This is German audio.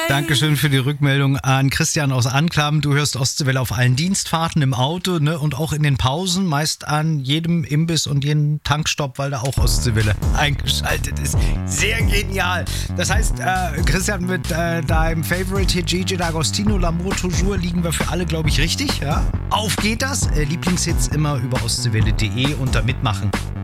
Dankeschön für die Rückmeldung an Christian aus Anklam. Du hörst Ostseewelle auf allen Dienstfahrten im Auto, ne, und auch in den Pausen, meist an jedem Imbiss und jedem Tankstopp, weil da auch Ostseewelle eingeschaltet ist. Sehr genial. Das heißt, Christian, mit deinem Favorite hier, Gigi D'Agostino, L'amour toujours, liegen wir für alle, glaube ich, richtig. Ja? Auf geht das. Lieblingshits immer über ostseewelle.de unter Mitmachen.